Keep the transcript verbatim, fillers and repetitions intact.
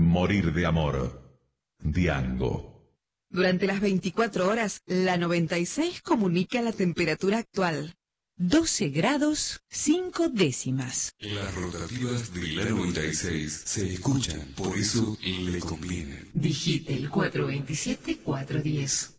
morir de amor. Diango. Durante las veinticuatro horas, la noventa y seis comunica la temperatura actual. doce grados, cinco décimas. Las rotativas de la noventa y seis se escuchan, por eso le convienen. Digite el cuatro veintisiete cuatro diez.